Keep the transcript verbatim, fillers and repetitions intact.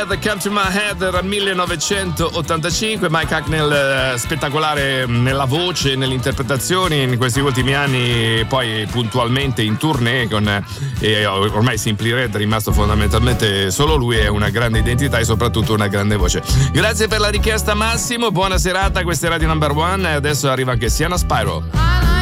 The Come to My Head era millenovecentottantacinque. Mike Hucknall eh, spettacolare nella voce, nelle interpretazioni in questi ultimi anni, poi puntualmente in tournée con eh, ormai Simply Red è rimasto fondamentalmente solo lui, è una grande identità e soprattutto una grande voce. Grazie per la richiesta Massimo, buona serata, questa è Radio Number One e adesso arriva anche Sienna Spyro.